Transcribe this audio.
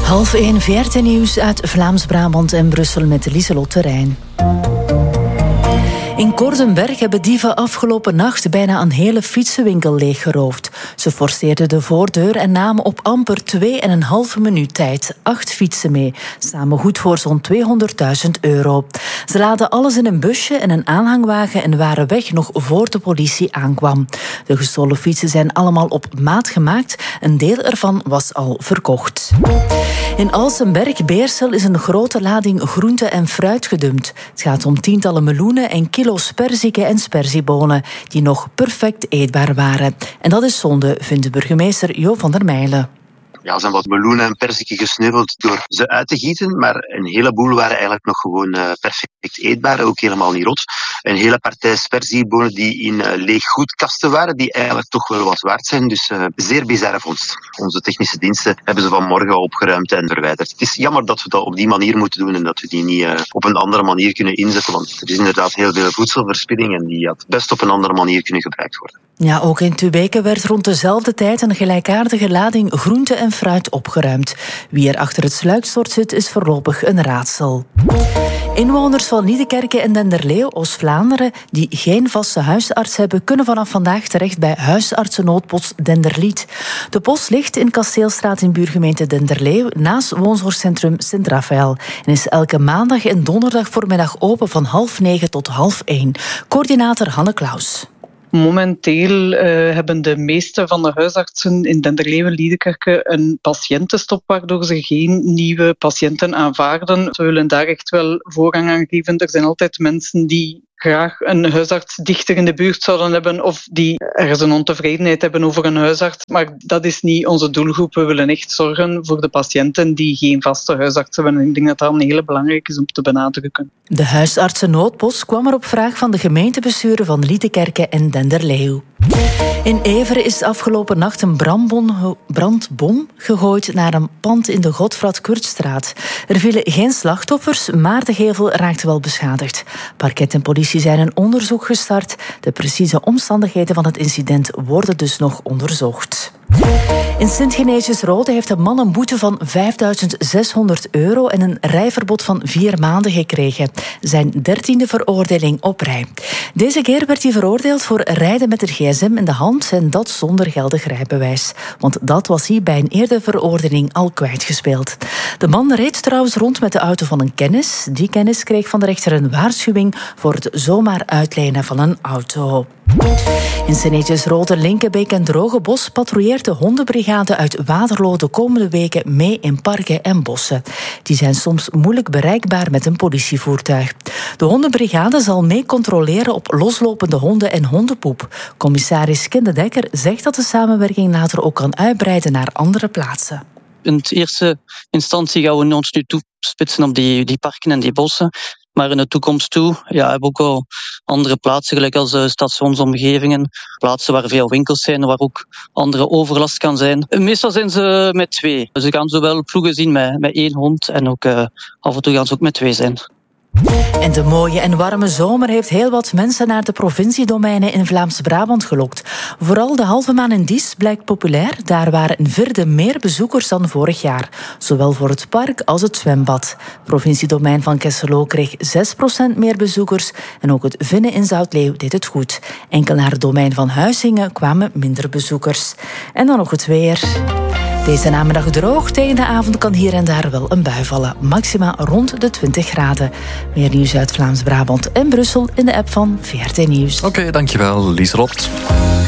12:30 VRT Nieuws uit Vlaams-Brabant en Brussel met Lieselot Terrein. In Kordenberg hebben dieven afgelopen nacht bijna een hele fietsenwinkel leeggeroofd. Ze forceerden de voordeur en namen op amper 2,5 minuut tijd 8 fietsen mee. Samen goed voor zo'n €200.000. Ze laden alles in een busje en een aanhangwagen en waren weg nog voor de politie aankwam. De gestolen fietsen zijn allemaal op maat gemaakt. Een deel ervan was al verkocht. In Alsenberg-Beersel is een grote lading groente en fruit gedumpt. Het gaat om tientallen meloenen en kilo's perziken en sperziebonen die nog perfect eetbaar waren. En dat is zonde, vindt de burgemeester Jo van der Meijlen. Ja, er zijn wat meloenen en perziken gesneuveld door ze uit te gieten, maar een heleboel waren eigenlijk nog gewoon perfect eetbaar, ook helemaal niet rot. Een hele partij sperziebonen die in leeggoedkasten waren, die eigenlijk toch wel wat waard zijn, dus zeer bizarre vondst. Onze technische diensten hebben ze vanmorgen opgeruimd en verwijderd. Het is jammer dat we dat op die manier moeten doen en dat we die niet op een andere manier kunnen inzetten, want er is inderdaad heel veel voedselverspilling en die had best op een andere manier kunnen gebruikt worden. Ja, ook in Tubeke werd rond dezelfde tijd een gelijkaardige lading groente en fruit opgeruimd. Wie er achter het sluikstort zit, is voorlopig een raadsel. Inwoners van Liedekerke en Denderleeuw, Oost-Vlaanderen, die geen vaste huisarts hebben, kunnen vanaf vandaag terecht bij huisartsennoodpost Denderlied. De post ligt in Kasteelstraat in buurgemeente Denderleeuw, naast woonzorgcentrum Sint-Raphaël, en is elke maandag en donderdag voormiddag open van 9:30 tot 12:30. Coördinator Hanne Klaus. Momenteel hebben de meeste van de huisartsen in Denderleeuw en Liedekerke een patiëntenstop, waardoor ze geen nieuwe patiënten aanvaarden. Ze willen daar echt wel voorrang aan geven. Er zijn altijd mensen die graag een huisarts dichter in de buurt zouden hebben of die ergens een ontevredenheid hebben over een huisarts. Maar dat is niet onze doelgroep. We willen echt zorgen voor de patiënten die geen vaste huisarts hebben. En ik denk dat dat een hele belangrijk is om te benadrukken. De huisartsennoodpost kwam er op vraag van de gemeentebesturen van Liedekerke en Denderleeuw. In Everen is afgelopen nacht een brandbom gegooid naar een pand in de Godfrad-Kurtstraat. Er vielen geen slachtoffers, maar de gevel raakte wel beschadigd. Parket en politie zijn een onderzoek gestart. De precieze omstandigheden van het incident worden dus nog onderzocht. In Sint-Genesius-Rode heeft een man een boete van €5.600 en een rijverbod van 4 maanden gekregen. Zijn 13e veroordeling op rij. Deze keer werd hij veroordeeld voor rijden met het gsm in de hand en dat zonder geldig rijbewijs. Want dat was hij bij een eerdere veroordeling al kwijtgespeeld. De man reed trouwens rond met de auto van een kennis. Die kennis kreeg van de rechter een waarschuwing voor het zomaar uitlenen van een auto. In Sint-Genesius-Rode, Linkenbeek en Drogebos patrouilleert de hondenbrigade uit Waterloo de komende weken mee in parken en bossen. Die zijn soms moeilijk bereikbaar met een politievoertuig. De hondenbrigade zal mee controleren op loslopende honden en hondenpoep. Commissaris Kindedekker zegt dat de samenwerking later ook kan uitbreiden naar andere plaatsen. In de eerste instantie gaan we ons nu toespitsen op die parken en die bossen. Maar in de toekomst toe hebben we ook al andere plaatsen, gelijk als stationsomgevingen. Plaatsen waar veel winkels zijn, waar ook andere overlast kan zijn. Meestal zijn ze met 2. Ze gaan zowel ploegen zien met 1 hond en ook af en toe gaan ze ook met 2 zijn. En de mooie en warme zomer heeft heel wat mensen naar de provinciedomeinen in Vlaams-Brabant gelokt. Vooral de halve maan in Diest blijkt populair. Daar waren 1/4 meer bezoekers dan vorig jaar. Zowel voor het park als het zwembad. Provinciedomein van Kesselo kreeg 6% meer bezoekers. En ook het Vinnen in Zoutleeuw deed het goed. Enkel naar het domein van Huizingen kwamen minder bezoekers. En dan nog het weer. Deze namiddag droog. Tegen de avond kan hier en daar wel een bui vallen. Maxima rond de 20 graden. Meer nieuws uit Vlaams-Brabant en Brussel in de app van VRT Nieuws. Oké, dankjewel, Lieselot.